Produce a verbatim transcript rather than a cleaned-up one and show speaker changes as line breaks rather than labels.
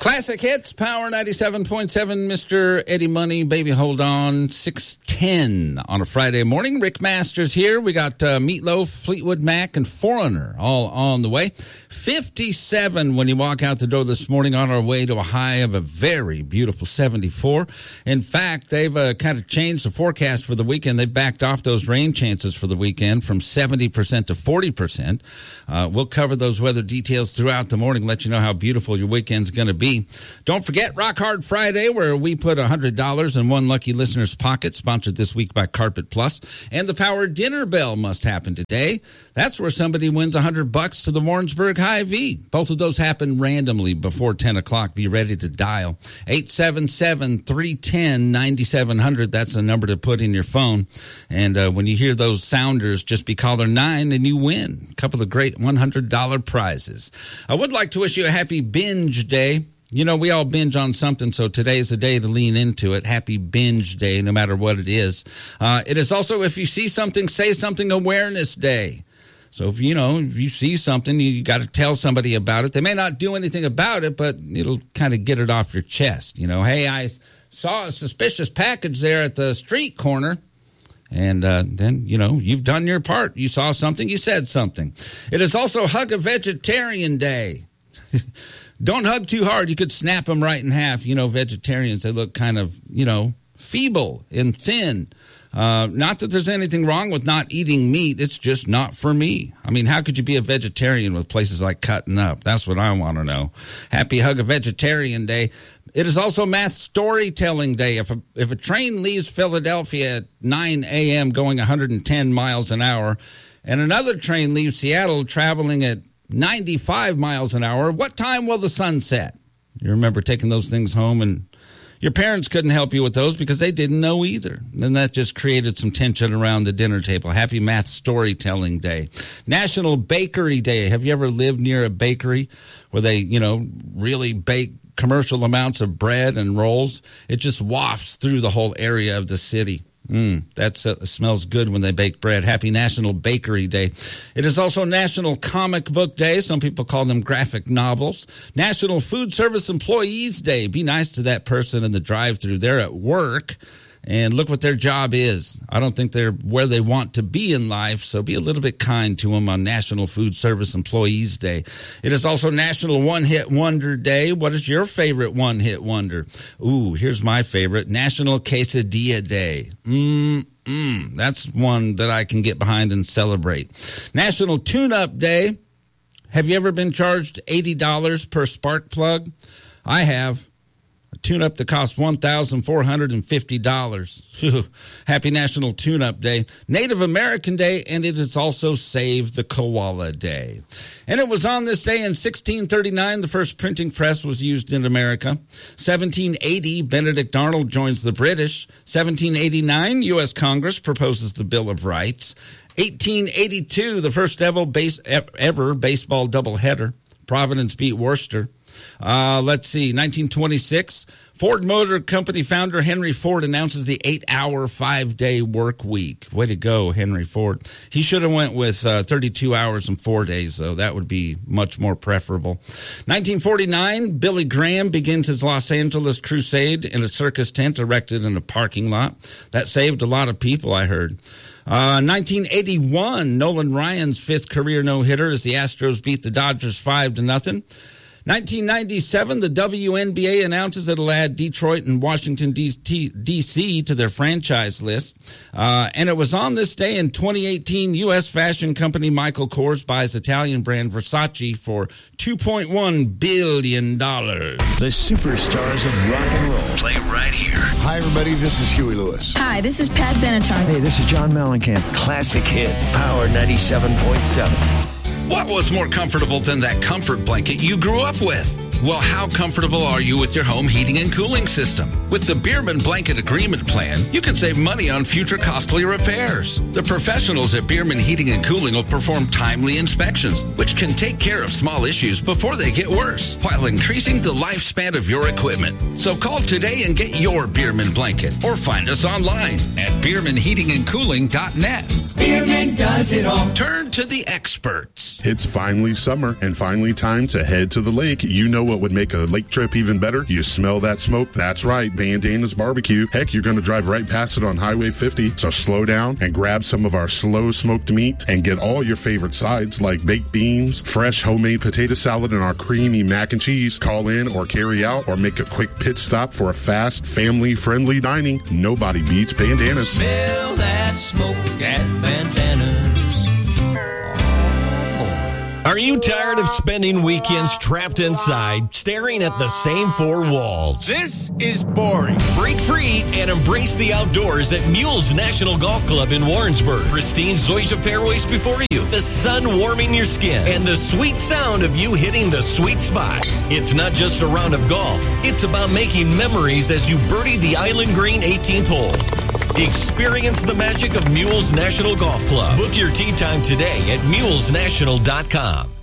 Classic hits, Power ninety-seven point seven, Mister Eddie Money, Baby Hold On, six ten on a Friday morning. Rick Masters here. We got uh, Meatloaf, Fleetwood Mac, and Foreigner all on the way. fifty-seven when you walk out the door this morning, on our way to a high of a very beautiful seventy-four. In fact, they've uh, kind of changed the forecast for the weekend. They backed off those rain chances for the weekend from seventy percent to forty percent. Uh, we'll cover those weather details throughout the morning, let you know how beautiful your weekend's going to be. Don't forget Rock Hard Friday, where we put one hundred dollars in one lucky listener's pocket, sponsored this week by Carpet Plus. And the Power Dinner Bell must happen today. That's where somebody wins one hundred bucks to the Warrensburg Hy-Vee. Both of those happen randomly before ten o'clock. Be ready to dial. eight seven seven, three one zero, nine seven zero zero. That's the number to put in your phone. And uh, when you hear those sounders, just be caller nine and you win a couple of great one hundred dollars prizes. I would like to wish you a happy binge day. You know, we all binge on something, so today is the day to lean into it. Happy binge day, no matter what it is. Uh, it is also, if you see something, say something awareness day. So, if you know, if you see something, you got to tell somebody about it. They may not do anything about it, but it'll kind of get it off your chest. You know, hey, I saw a suspicious package there at the street corner. And uh, then, you know, you've done your part. You saw something, you said something. It is also Hug a Vegetarian Day. Don't hug too hard. You could snap them right in half. You know, vegetarians, they look kind of, you know, feeble and thin. Uh, not that there's anything wrong with not eating meat. It's just not for me. I mean, how could you be a vegetarian with places like Cutting Up? That's what I want to know. Happy Hug a Vegetarian Day. It is also Math Storytelling Day. If a, if a train leaves Philadelphia at nine a.m. going one hundred ten miles an hour, and another train leaves Seattle traveling at ninety-five miles an hour, what time will the sun set? You remember taking those things home, and your parents couldn't help you with those because they didn't know either. And that just created some tension around the dinner table. Happy Math Storytelling Day. National Bakery Day. Have you ever lived near a bakery where they, you know, really bake commercial amounts of bread and rolls? It just wafts through the whole area of the city. Mm, that uh, smells good when they bake bread. Happy National Bakery Day. It is also National Comic Book Day. Some people call them graphic novels. National Food Service Employees Day. Be nice to that person in the drive-thru. They're at work, and look what their job is. I don't think they're where they want to be in life, so be a little bit kind to them on National Food Service Employees Day. It is also National One-Hit Wonder Day. What is your favorite one-hit wonder? Ooh, here's my favorite, National Quesadilla Day. Mm-mm, that's one that I can get behind and celebrate. National Tune-Up Day. Have you ever been charged eighty dollars per spark plug? I have. A tune-up that costs one thousand four hundred fifty dollars. Happy National Tune-Up Day. Native American Day, and it is also Save the Koala Day. And it was on this day in sixteen thirty-nine, the first printing press was used in America. seventeen eighty, Benedict Arnold joins the British. seventeen eighty-nine, U S Congress proposes the Bill of Rights. eighteen eighty-two, the first ever, base, ever baseball doubleheader. Providence beat Worcester. Uh, let's see, nineteen twenty-six, Ford Motor Company founder Henry Ford announces the eight-hour, five-day work week. Way to go, Henry Ford. He should have went with uh, thirty-two hours and four days, though. That would be much more preferable. nineteen forty-nine, Billy Graham begins his Los Angeles crusade in a circus tent erected in a parking lot. That saved a lot of people, I heard. Uh, nineteen eighty-one, Nolan Ryan's fifth career no-hitter as the Astros beat the Dodgers five to nothing. nineteen ninety-seven, the W N B A announces it'll add Detroit and Washington, D C to their franchise list. Uh, and it was on this day in twenty eighteen, U S fashion company Michael Kors buys Italian brand Versace for two point one billion dollars.
The superstars of rock and roll. Play right here.
Hi, everybody. This is Huey Lewis.
Hi, this is Pat Benatar.
Hey, this is John Mellencamp.
Classic hits. Power ninety-seven point seven.
What was more comfortable than that comfort blanket you grew up with? Well, how comfortable are you with your home heating and cooling system? With the Bierman Blanket Agreement Plan, you can save money on future costly repairs. The professionals at Bierman Heating and Cooling will perform timely inspections, which can take care of small issues before they get worse, while increasing the lifespan of your equipment. So call today and get your Bierman blanket, or find us online at bierman heating and cooling dot net.
Spearman does it all.
Turn to the experts.
It's finally summer and finally time to head to the lake. You know what would make a lake trip even better? You smell that smoke? That's right, Bandana's Barbecue. Heck, you're going to drive right past it on Highway fifty, so slow down and grab some of our slow smoked meat and get all your favorite sides like baked beans, fresh homemade potato salad, and our creamy mac and cheese. Call in or carry out or make a quick pit stop for a fast, family-friendly dining. Nobody beats Bandana's.
Smell that smoke at Bandana's.
Are you tired of spending weekends trapped inside, staring at the same four walls?
This is boring.
Break free and embrace the outdoors at Mules National Golf Club in Warrensburg. Pristine Zoysia fairways before you, the sun warming your skin, and the sweet sound of you hitting the sweet spot. It's not just a round of golf. It's about making memories as you birdie the Island Green eighteenth hole. Experience the magic of Mules National Golf Club. Book your tee time today at mules national dot com.